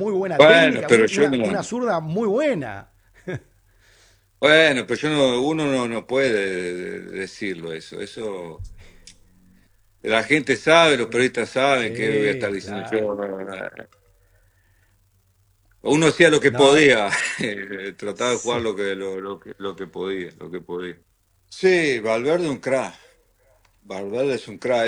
muy buena Bueno, técnica, pero yo una no. zurda muy buena. Bueno, pero yo no, uno no puede decirlo eso. Eso la gente sabe, los periodistas saben que voy a estar Sí, diciendo claro. yo. Uno hacía lo que No, podía, trataba de jugar sí. lo que podía. Sí, Valverde un crack. Valverde es un crack.